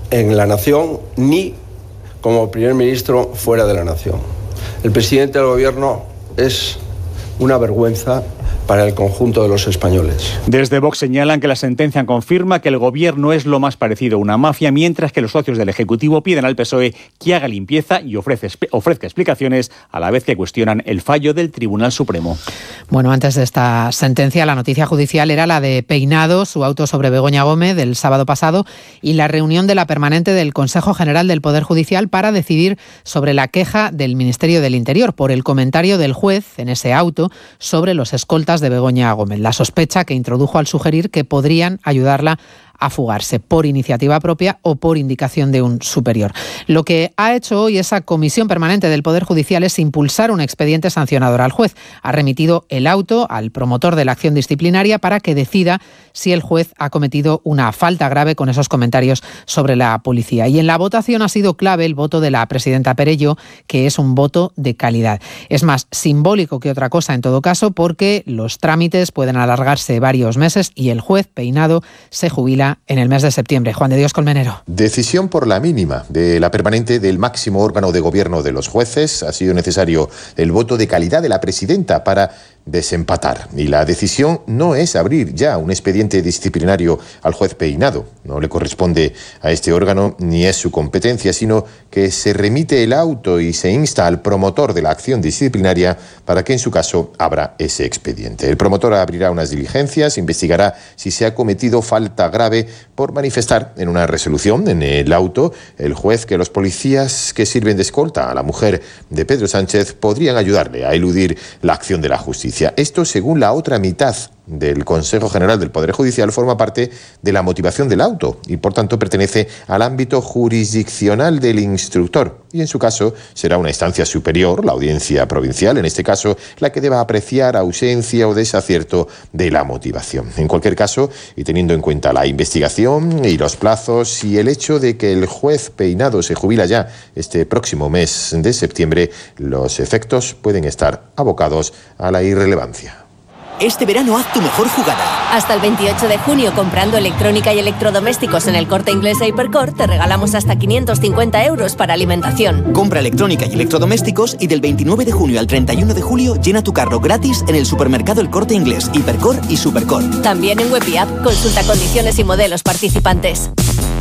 en la nación ni como primer ministro fuera de la nación. El presidente del gobierno es una vergüenza para el conjunto de los españoles. Desde Vox señalan que la sentencia confirma que el gobierno es lo más parecido a una mafia, mientras que los socios del Ejecutivo piden al PSOE que haga limpieza y ofrezca explicaciones, a la vez que cuestionan el fallo del Tribunal Supremo. Bueno, antes de esta sentencia, la noticia judicial era la de Peinado, su auto sobre Begoña Gómez del sábado pasado, y la reunión de la permanente del Consejo General del Poder Judicial para decidir sobre la queja del Ministerio del Interior por el comentario del juez en ese auto sobre los escoltas de Begoña Gómez, la sospecha que introdujo al sugerir que podrían ayudarla a fugarse por iniciativa propia o por indicación de un superior. Lo que ha hecho hoy esa comisión permanente del Poder Judicial es impulsar un expediente sancionador al juez. Ha remitido el auto al promotor de la acción disciplinaria para que decida si el juez ha cometido una falta grave con esos comentarios sobre la policía. Y en la votación ha sido clave el voto de la presidenta Perello, que es un voto de calidad. Es más simbólico que otra cosa en todo caso, porque los trámites pueden alargarse varios meses y el juez Peinado se jubila en el mes de septiembre. Juan de Dios Colmenero. Decisión por la mínima de la permanente del máximo órgano de gobierno de los jueces. Ha sido necesario el voto de calidad de la presidenta para desempatar. Y la decisión no es abrir ya un expediente disciplinario al juez Peinado. No le corresponde a este órgano ni es su competencia, sino que se remite el auto y se insta al promotor de la acción disciplinaria para que en su caso abra ese expediente. El promotor abrirá unas diligencias, investigará si se ha cometido falta grave por manifestar en una resolución en el auto el juez que los policías que sirven de escolta a la mujer de Pedro Sánchez podrían ayudarle a eludir la acción de la justicia. Esto, según la otra mitad del Consejo General del Poder Judicial, forma parte de la motivación del auto y, por tanto, pertenece al ámbito jurisdiccional del instructor. Y, en su caso, será una instancia superior, la Audiencia Provincial, en este caso, la que deba apreciar ausencia o desacierto de la motivación. En cualquier caso, y teniendo en cuenta la investigación y los plazos y el hecho de que el juez Peinado se jubila ya este próximo mes de septiembre, los efectos pueden estar abocados a la irrelevancia. Este verano haz tu mejor jugada. Hasta el 28 de junio, comprando electrónica y electrodomésticos en el Corte Inglés e Hipercor, te regalamos hasta 550 euros para alimentación. Compra electrónica y electrodomésticos y del 29 de junio al 31 de julio llena tu carro gratis en el supermercado El Corte Inglés, Hipercor y Supercor. También en web y app. Consulta condiciones y modelos participantes.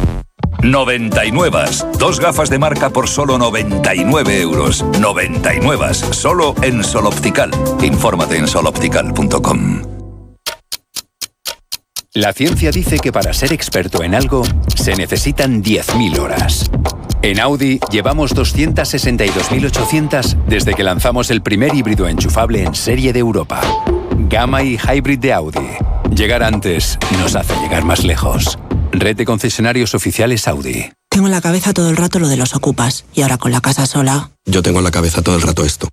99. 2 gafas de marca por solo 99 euros. 99. Solo en Sol Optical. Infórmate en soloptical.com. La ciencia dice que para ser experto en algo se necesitan 10.000 horas. En Audi llevamos 262.800 desde que lanzamos el primer híbrido enchufable en serie de Europa. Gamma y Hybrid de Audi. Llegar antes nos hace llegar más lejos. Red de concesionarios oficiales Audi. Tengo en la cabeza todo el rato lo de los ocupas. Y ahora con la casa sola... Yo tengo en la cabeza todo el rato esto.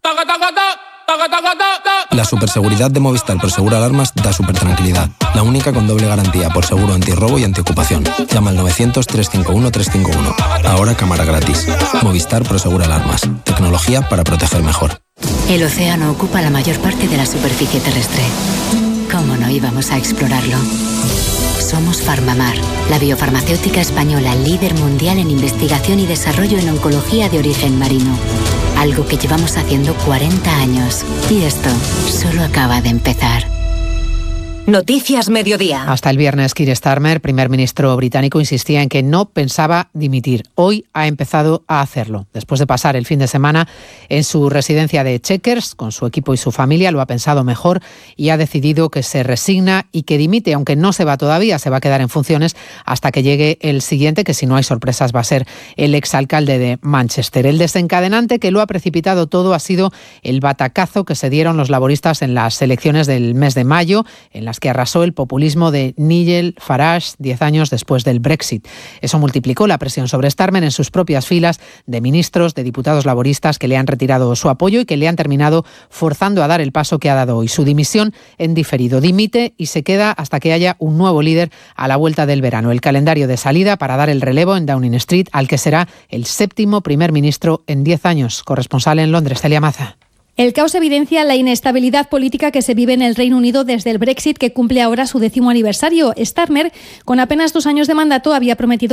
La superseguridad de Movistar Prosegura Alarmas da súper tranquilidad. La única con doble garantía por seguro antirrobo y antiocupación. Llama al 900-351-351. Ahora cámara gratis. Movistar Prosegura Alarmas. Tecnología para proteger mejor. El océano ocupa la mayor parte de la superficie terrestre. ¿Cómo no íbamos a explorarlo? Somos Farmamar, la biofarmacéutica española líder mundial en investigación y desarrollo en oncología de origen marino. Algo que llevamos haciendo 40 años. Y esto solo acaba de empezar. Noticias Mediodía. Hasta el viernes, Keir Starmer, primer ministro británico, insistía en que no pensaba dimitir. Hoy ha empezado a hacerlo. Después de pasar el fin de semana en su residencia de Chequers, con su equipo y su familia, lo ha pensado mejor y ha decidido que se resigna y que dimite, aunque no se va todavía, se va a quedar en funciones hasta que llegue el siguiente, que si no hay sorpresas va a ser el exalcalde de Manchester. El desencadenante que lo ha precipitado todo ha sido el batacazo que se dieron los laboristas en las elecciones del mes de mayo, en las que arrasó el populismo de Nigel Farage 10 años después del Brexit. Eso multiplicó la presión sobre Starmer en sus propias filas de ministros, de diputados laboristas que le han retirado su apoyo y que le han terminado forzando a dar el paso que ha dado hoy. Su dimisión en diferido. Dimite y se queda hasta que haya un nuevo líder a la vuelta del verano. El calendario de salida para dar el relevo en Downing Street al que será el 7º primer ministro en 10 años. Corresponsal en Londres, Celia Maza. El caos evidencia la inestabilidad política que se vive en el Reino Unido desde el Brexit, que cumple ahora su 10º aniversario. Starmer, con apenas 2 años de mandato, había prometido